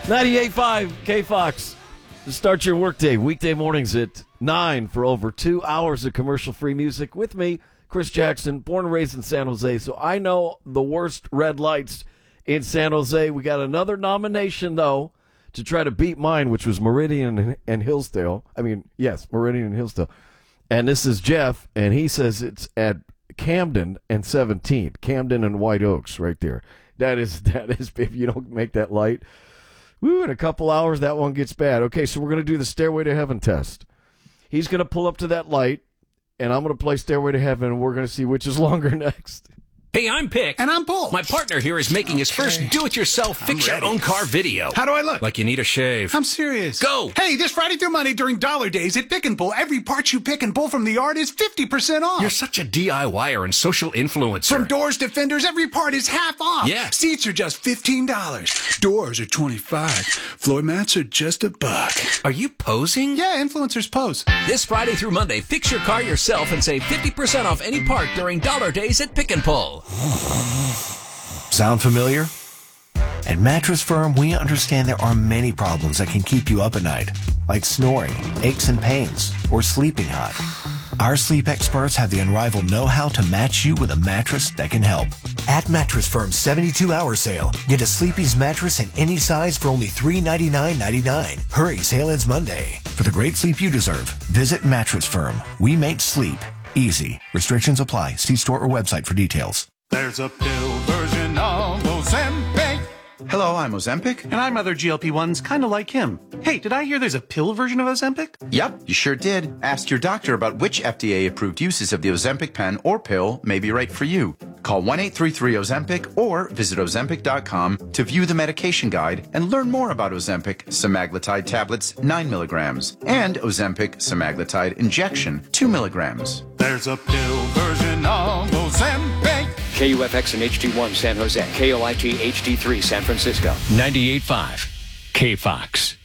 98.5 K-Fox. Start your workday, weekday mornings at 9 for over 2 hours of commercial-free music with me, Chris Jackson, born and raised in San Jose, so I know the worst red lights in San Jose. We got another nomination, though, to try to beat mine, which was Meridian and Hillsdale. Meridian and Hillsdale. And this is Jeff, and he says it's at Camden and 17th. Camden and White Oaks right there. That is, if you don't make that light, in a couple hours, that one gets bad. Okay, so we're going to do the Stairway to Heaven test. He's going to pull up to that light, and I'm going to play Stairway to Heaven, and we're going to see which is longer next. Hey, I'm Pick. And I'm Bull. My partner here is making his first do-it-yourself fix-your-own-car video. How do I look? Like you need a shave. I'm serious. Go! Hey, this Friday through Monday during Dollar Days at Pick and Pull, every part you pick and pull from the yard is 50% off. You're such a DIYer and social influencer. From doors to fenders, every part is half off. Yeah. Seats are just $15. Doors are $25. Floor mats are just $1. Are you posing? Yeah, influencers pose. This Friday through Monday, fix your car yourself and save 50% off any part during Dollar Days at Pick and Pull. Sound familiar? At Mattress Firm, we understand there are many problems that can keep you up at night, like snoring, aches and pains, or sleeping hot. Our sleep experts have the unrivaled know-how to match you with a mattress that can help. At Mattress Firm's 72-hour sale, get a Sleepy's mattress in any size for only $399.99. Hurry, sale ends Monday. For the great sleep you deserve, visit Mattress Firm. We make sleep easy. Restrictions apply. See store or website for details. There's a pill version of Ozempic. Hello, I'm Ozempic. And I'm other GLP-1s kind of like him. Hey, did I hear there's a pill version of Ozempic? Yep, you sure did. Ask your doctor about which FDA-approved uses of the Ozempic pen or pill may be right for you. Call 1-833-OZEMPIC or visit Ozempic.com to view the medication guide and learn more about Ozempic semaglutide tablets 9 milligrams and Ozempic semaglutide injection 2 milligrams. There's a pill version of Ozempic. KUFX and HD1 San Jose, KOIT HD3 San Francisco. 98.5 K-Fox.